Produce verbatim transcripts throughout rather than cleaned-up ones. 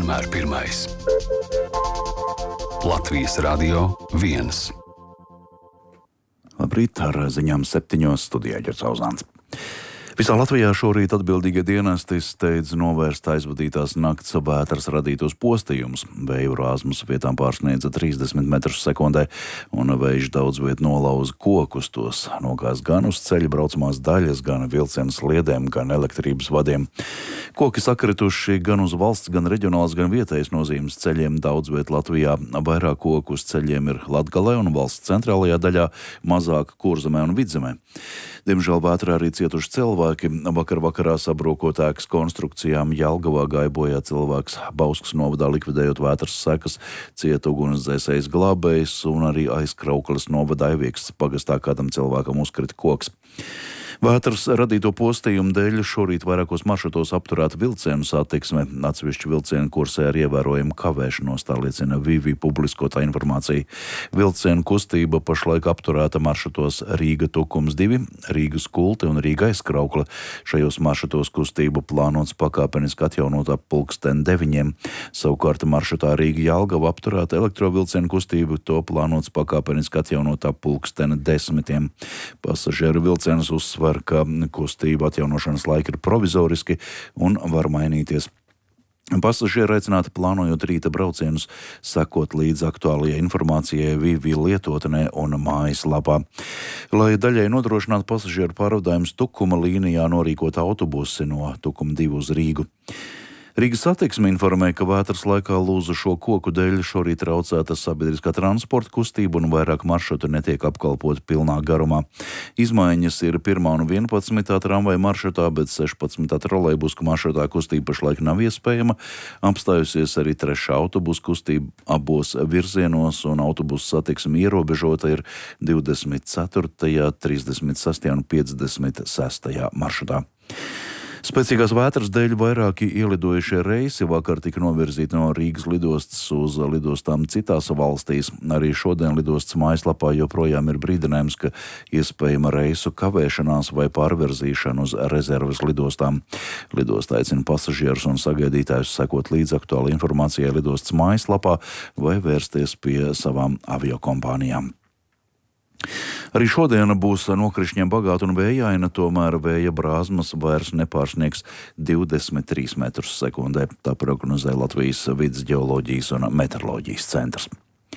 vienmēr pirmais. Latvijas Radio viens. Labrīt, ar ziņām septiņos studijā Ģerts Auzāns. Visā Latvijā šorīt atbildīgie dienesti steidz novērst aizvadītās nakts vētras radītos postījumus. Vēju rāzmas vietām pārsniedza trīsdesmit metrus sekundē, un vējš daudz viet nolauza kokus. Tos nogāz gan uz ceļa braucamās daļas, gan vilcienu sliedēm, gan elektrības vadiem. Koki sakrituši gan uz valsts, gan reģionāls, gan vietējas nozīmes ceļiem. Daudz viet Latvijā vairāk koku uz ceļiem ir Latgalē un valsts centrālajā daļā, mazāk Kurzemē un Vidzemē. Diemžēl vētrā arī cietuši cilvēki. Vakar vakarā sabrūkot ēkas konstrukcijām Jelgavā gāja bojā cilvēks. Bauskas novadā likvidējot vētras sekas, cieta ugunsdzēsējs glābējs un arī Aizkraukles novadā Aivieksts pagastā kādam cilvēkam uzkrita koks. Vētras radīto postījumu dēļ šorīt vairākos maršrutos apturēta vilcienu satiksme. Atsevišķi vilcienu kursē ar ievērojumu kavēšanos, tā liecina Vivi publiskotā informācija. Vilcienu kustība pašlaik apturēta maršrutos Rīga Tukums divi, Rīgas Kulti un Rīga Aizkraukle. Šajos maršrutos kustību plānots pakāpeniski atjaunot ap pulksten deviņiem. Savukārt maršrutā Rīga Jelgava apturēta elektrovilcienu kustību, to plānots pakāpeniski atjaunot ap pulksten desmitiem. Pasažieru vilcienus uzsver, ka kustība atjaunošanas laika ir provizoriski un var mainīties. Pasažieri aicināti plānojot rīta braucienus, sekot līdz aktuālajai informācijai Vivi lietotnē un mājaslapā. Lai daļai nodrošinātu pasažieru pārvadājumus Tukuma līnijā, norīkot autobusi no Tukuma divi uz Rīgu. Rīgas satiksme informē, ka vētras laikā lūzušo koku dēļ šorīt traucēta sabiedriskā transporta kustība un vairāk maršrutu netiek apkalpoti pilnā garumā. Izmaiņas ir pirmā un vienpadsmitā tramvaja maršrutā, bet sešpadsmitā trolejbuska maršrutā kustība pašlaik nav iespējama. Apstājusies arī trešā autobusu kustība abos virzienos, un autobusu satiksme ierobežota ir divdesmit ceturtajā, trīsdesmit sestajā un piecdesmit sestajā maršrutā. Spēcīgās vētras dēļ vairāki ielidojušie reisi vakar tika novirzīti no Rīgas lidostas uz lidostām citās valstīs. Arī šodien lidostas mājaslapā joprojām ir brīdinājums, ka iespējama reisu kavēšanās vai pārvirzīšana uz rezerves lidostām. Lidosta aicina pasažierus un sagaidītājus sekot līdz aktuālai informācijai lidostas mājaslapā vai vērsties pie savām aviokompānijām. Arī šodien būs nokrišņiem bagāta un vējaina, tomēr vēja brāzmas vairs nepārsniegs divdesmit trīs metrus sekundē. Tā prognozē Latvijas Vides ģeoloģijas un meteoroloģijas centrs.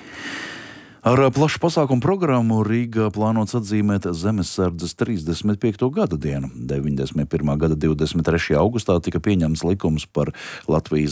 Ar plašu pasākumu programmu Rīgā plānots atzīmēt Zemesardzes trīsdesmit piekto gada dienu. deviņdesmit pirmā gada divdesmit trešajā augustā tika pieņemts likums par Latvijas